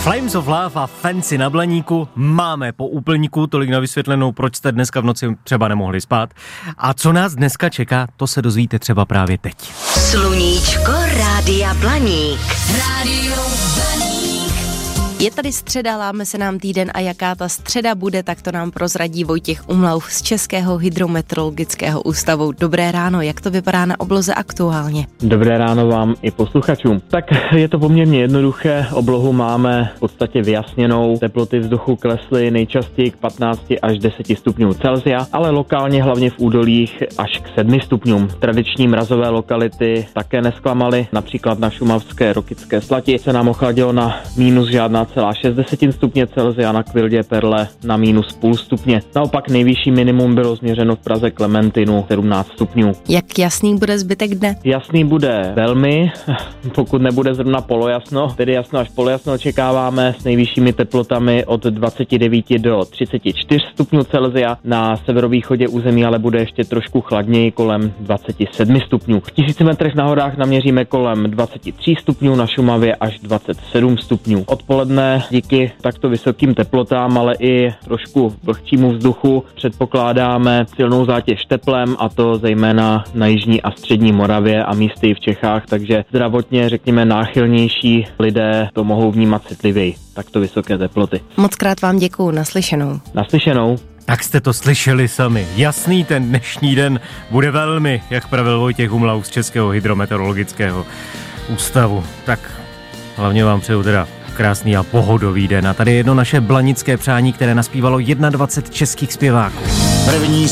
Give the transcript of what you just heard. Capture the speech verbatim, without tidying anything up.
Flames of Love a Fancy na Blaníku máme po úplníku, tolik na vysvětlenou, proč jste dneska v noci třeba nemohli spát. A co nás dneska čeká, to se dozvíte třeba právě teď. Sluníčko Rádia Blaník. Rádio Blaník. Je tady středa, láme se nám týden a jaká ta středa bude, tak to nám prozradí Vojtěch Umlauf z Českého hydrometeorologického ústavu. Dobré ráno, jak to vypadá na obloze aktuálně? Dobré ráno vám i posluchačům. Tak je to poměrně jednoduché, oblohu máme v podstatě vyjasněnou, teploty vzduchu klesly nejčastěji k patnácti až deseti stupňů Celsia, ale lokálně hlavně v údolích až k sedmi stupňům. Tradiční mrazové lokality také nesklamaly, například na šumavské Rokycké Slati se nám ochladilo na mínus žádná celá šest desetin stupně Celsia, na Kvildě Perle na mínus půl stupně. Naopak nejvyšší minimum bylo změřeno v Praze Klementinu sedmnáct stupňů. Jak jasný bude zbytek dne? Jasný bude velmi, pokud nebude zrovna polojasno, tedy jasno až polojasno očekáváme s nejvyššími teplotami od dvacet devět do třicet čtyři stupňů Celsia. Na severovýchodě území ale bude ještě trošku chladněji, kolem dvacet sedm stupňů. V tisíci metrech na horách naměříme kolem dvacet tři stupňů, na Šumavě až dvacet sedm stupňů. Odpoledne díky takto vysokým teplotám, ale i trošku vlhčímu vzduchu předpokládáme silnou zátěž teplem, a to zejména na jižní a střední Moravě a místy i v Čechách, takže zdravotně, řekněme, náchylnější lidé to mohou vnímat citlivěji, takto vysoké teploty. Moc krát vám děkuju, naslyšenou. Naslyšenou. Tak jste to slyšeli sami. Jasný ten dnešní den bude velmi, jak pravil Vojtěch Umlauf z Českého hydrometeorologického ústavu. Tak hlavně vám přeju teda krásný a pohodový den. A tady je jedno naše blanické přání, které naspívalo dvacet jedna českých zpěváků. První